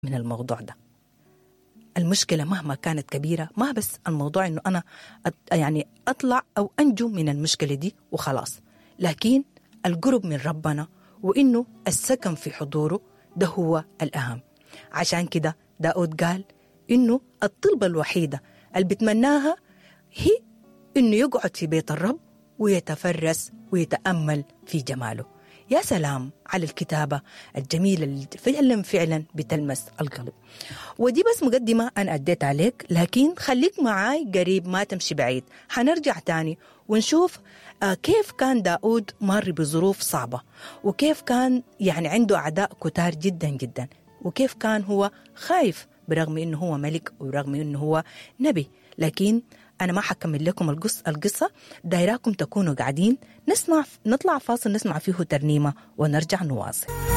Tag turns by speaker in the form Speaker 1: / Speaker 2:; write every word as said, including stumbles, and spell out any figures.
Speaker 1: من الموضوع ده. المشكلة مهما كانت كبيرة ما بس الموضوع إنه أنا يعني أطلع أو أنجو من المشكلة دي وخلاص، لكن القرب من ربنا وإنه السكن في حضوره ده هو الأهم. عشان كده داود قال إنه الطلبة الوحيدة اللي بتمناها هي إنه يقعد في بيت الرب ويتفرس ويتأمل في جماله. يا سلام على الكتابة الجميلة اللي فعلا فعلا بتلمس القلب. ودي بس مقدمة أنا أديت عليك، لكن خليك معاي قريب ما تمشي بعيد. حنرجع تاني ونشوف آه كيف كان داود مر بظروف صعبة، وكيف كان يعني عنده أعداء كتار جدا جدا، وكيف كان هو خايف برغم إنه هو ملك ورغم إنه هو نبي. لكن أنا ما حكمل لكم القصة القصة دايراكم تكونوا قاعدين نسمع نطلع فاصل نسمع فيه ترنيمة ونرجع نواصل.